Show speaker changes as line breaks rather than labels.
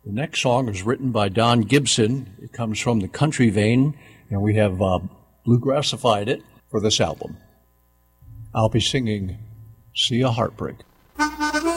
The next song is written by Don Gibson. It comes from the country vein, and we have bluegrassified it for this album. I'll be singing See a Heartbreak.